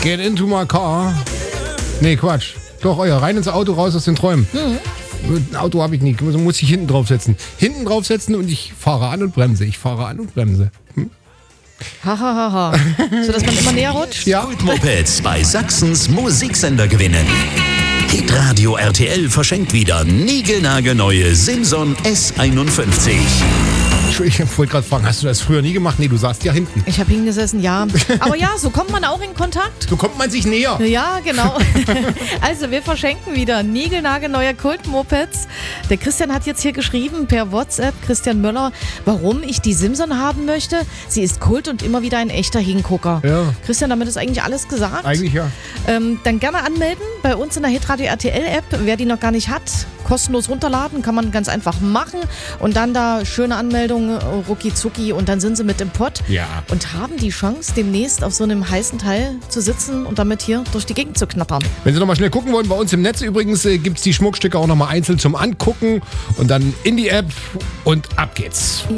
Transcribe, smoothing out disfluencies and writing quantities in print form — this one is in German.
Get into my car. Nee, Quatsch. Doch, rein ins Auto, raus aus den Träumen. Ein Auto habe ich nicht, muss ich hinten draufsetzen. Hinten draufsetzen und ich fahre an und bremse. Hahaha. Sodass man immer näher rutscht? Ja. Kultmopeds bei Sachsens Musiksender gewinnen. Hitradio RTL verschenkt wieder niegelnagelneue Simson S51. Ich wollte gerade fragen, hast du das früher nie gemacht? Nee, du saßt ja hinten. Ich habe hingesessen, ja. Aber ja, so kommt man auch in Kontakt. So kommt man sich näher. Ja, genau. Also wir verschenken wieder niegelnagelneue Kult-Mopeds. Der Christian hat jetzt hier geschrieben per WhatsApp, Christian Möller, warum ich die Simson haben möchte. Sie ist Kult und immer wieder ein echter Hingucker. Ja. Christian, damit ist eigentlich alles gesagt. Eigentlich ja. Dann gerne anmelden bei uns in der Hitradio RTL App. Wer die noch gar nicht hat, kostenlos runterladen, kann man ganz einfach machen. Und dann da schöne Anmeldung, rucki zucki und dann sind sie mit im Pott. Ja. Und haben die Chance, demnächst auf so einem heißen Teil zu sitzen und damit hier durch die Gegend zu knappern. Wenn Sie nochmal schnell gucken wollen, bei uns im Netz übrigens gibt es die Schmuckstücke auch nochmal einzeln zum Angucken und dann in die App und ab geht's.